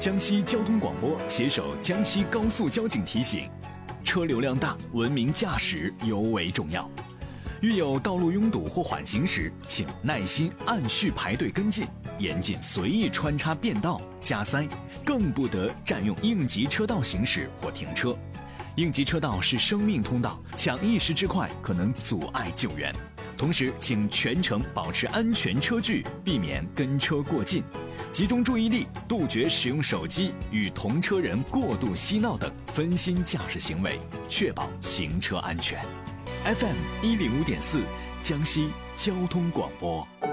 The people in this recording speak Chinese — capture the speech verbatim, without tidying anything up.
江西交通广播携手江西高速交警提醒：车流量大，文明驾驶尤为重要。遇有道路拥堵或缓行时，请耐心按序排队跟进，严禁随意穿插变道加塞，更不得占用应急车道行驶或停车。应急车道是生命通道，抢一时之快可能阻碍救援。同时，请全程保持安全车距，避免跟车过近，集中注意力，杜绝使用手机与同车人过度嬉闹等分心驾驶行为，确保行车安全。F M 一零五点四，江西交通广播。